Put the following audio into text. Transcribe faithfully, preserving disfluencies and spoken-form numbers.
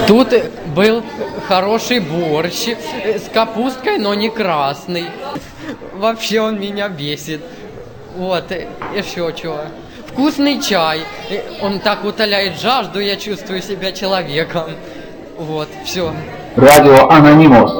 Тут был хороший борщ с капусткой, но не красный. Вообще он меня бесит. Вот, еще чего. Вкусный чай. Он так утоляет жажду, я чувствую себя человеком. Вот, все. Радио Анонимус.